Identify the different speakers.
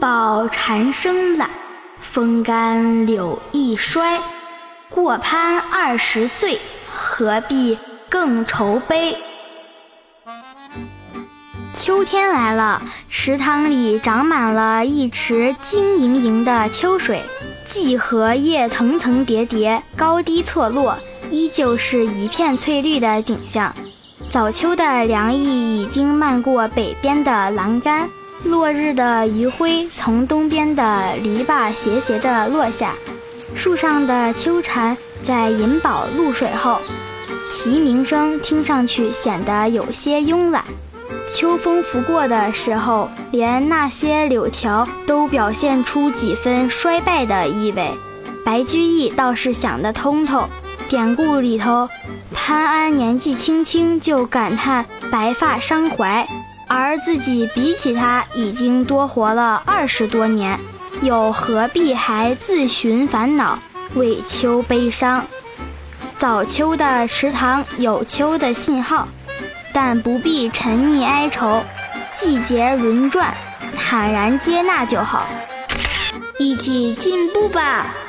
Speaker 1: 抱蝉声懒，风干柳易衰。过攀20岁，何必更愁悲。秋天来了，池塘里长满了一池晶莹莹的秋水，荠荷叶层层叠叠，高低错落，依旧是一片翠绿的景象。早秋的凉意已经漫过北边的栏杆，落日的余晖从东边的篱笆斜斜地落下，树上的秋蝉在饮饱露水后，啼鸣声听上去显得有些慵懒。秋风拂过的时候，连那些柳条都表现出几分衰败的意味。白居易倒是想得通透，典故里头潘安年纪轻轻就感叹白发伤怀，而自己比起他已经多活了20多年，又何必还自寻烦恼，为秋悲伤。早秋的池塘有秋的信号，但不必沉溺哀愁，季节轮转，坦然接纳就好。一起进步吧。